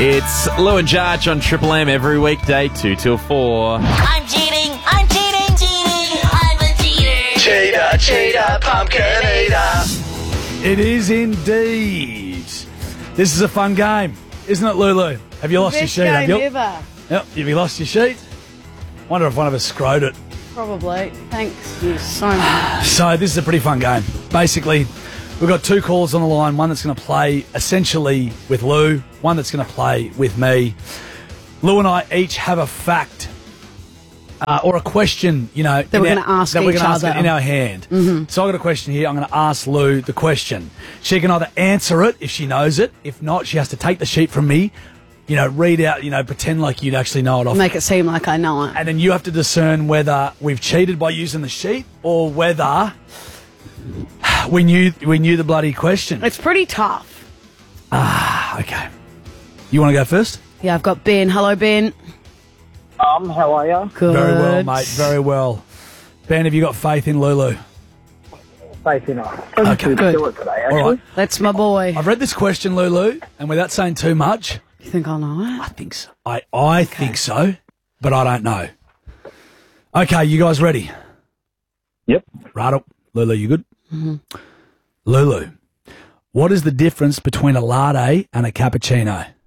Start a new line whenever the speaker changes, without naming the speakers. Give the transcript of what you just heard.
It's Lou and Jarch on Triple M every weekday, 2 till 4.
I'm cheating, I'm cheating, cheating, I'm a cheater.
Cheater, cheater, pumpkin eater.
It is indeed. This is a fun game, isn't it, Lulu? Have you lost your sheet? Have you?
Ever.
Yep. Have you lost your sheet? Wonder if one of us screwed it.
Probably. Thanks you so much.
So this is a pretty fun game. Basically, we've got two callers on the line. One that's going to play essentially with Lou. One that's going to play with me. Lou and I each have a fact or a question,
that we're going to ask each other
in our hand. Mm-hmm. So I've got a question here. I'm going to ask Lou the question. She can either answer it if she knows it. If not, she has to take the sheet from me, read out, pretend like you'd actually know it off.
Make it seem like I know it.
And then you have to discern whether we've cheated by using the sheet or whether we knew the bloody question.
It's pretty tough.
Okay. You want to go first?
Yeah, I've got Ben. Hello, Ben.
How are you?
Good.
Very well, mate. Very well. Ben, have you got faith in Lulu?
Faith in us.
Okay.
Good.
Do it today, actually.
All right.
That's my boy.
I've read this question, Lulu, and without saying too much,
You think I know
I
it?
think so. I think so, but I don't know. Okay, you guys ready?
Yep.
Right up. Lulu, you good? Mm-hmm. Lulu, what is the difference between a latte and a cappuccino?